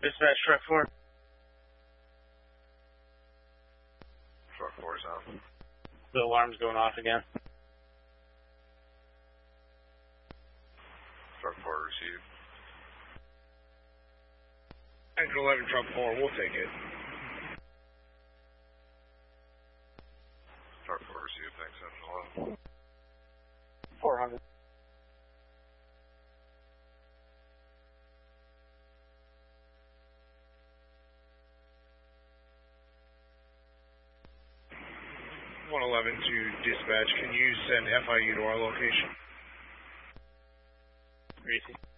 Dispatch truck 4. Truck 4 is on. The alarm's going off again. Truck 4 received. Anchor 11, truck 4, we'll take it. Truck 4 received, thanks, Engine 11. 400. To dispatch, can you send FIU to our location? Greasy.